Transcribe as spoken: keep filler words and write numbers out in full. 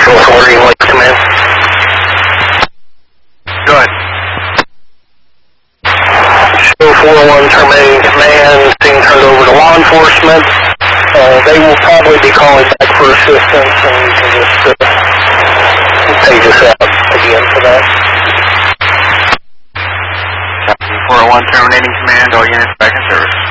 Control four, Green Lake Command. Go ahead. Show four oh one terminating command, being turned over to law enforcement. Uh, they will probably be calling back for assistance, and you can just uh, page us out again for that. four oh one terminating command, all units back in service.